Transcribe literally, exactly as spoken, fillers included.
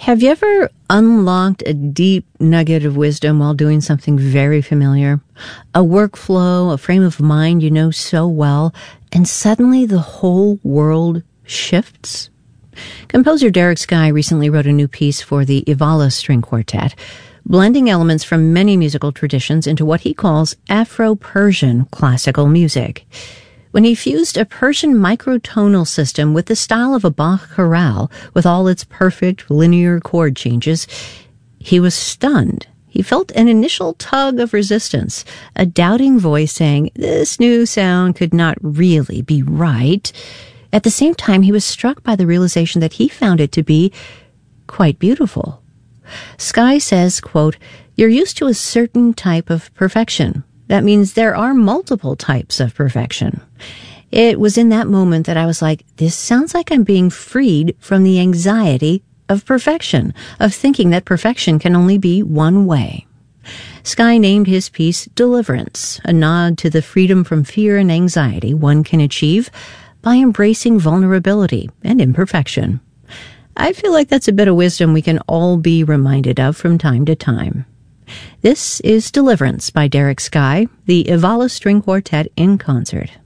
Have you ever unlocked a deep nugget of wisdom while doing something very familiar? A workflow, a frame of mind you know so well, and suddenly the whole world shifts? Composer Derek Sky recently wrote a new piece for the Evala String Quartet, blending elements from many musical traditions into what he calls Afro-Persian classical music. When he fused a Persian microtonal system with the style of a Bach chorale, with all its perfect linear chord changes, he was stunned. He felt an initial tug of resistance, a doubting voice saying this new sound could not really be right. At the same time, he was struck by the realization that he found it to be quite beautiful. Sky says, quote, "You're used to a certain type of perfection. That means there are multiple types of perfection." It was in that moment that I was like, this sounds like I'm being freed from the anxiety of perfection, of thinking that perfection can only be one way. Sky named his piece Deliverance, a nod to the freedom from fear and anxiety one can achieve by embracing vulnerability and imperfection. I feel like that's a bit of wisdom we can all be reminded of from time to time. This is Deliverance by Derek Sky, the Evala String Quartet in concert.